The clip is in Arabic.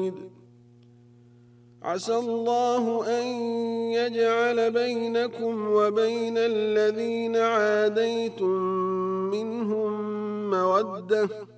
بعيد عسى الله أن يجعل بينكم وبين الذين عاديتم منهم مودة